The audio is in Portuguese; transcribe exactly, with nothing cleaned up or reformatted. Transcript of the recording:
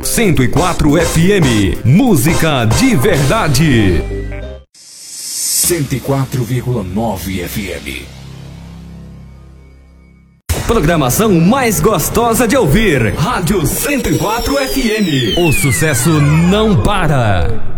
cento e quatro F M. Música de verdade. cento e quatro vírgula nove F M. Programação mais gostosa de ouvir. Rádio cento e quatro F M. O sucesso não para.